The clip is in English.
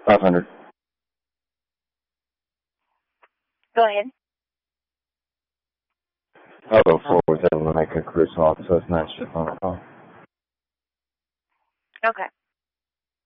500. Go ahead. I'll go forward with that when I make a cruise off, so it's not just on the call. Okay.